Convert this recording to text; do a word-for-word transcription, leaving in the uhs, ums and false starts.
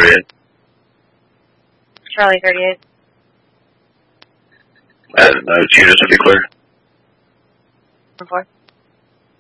thirty-eight. Charlie thirty-eight. Uh, no, units would be clear. Four.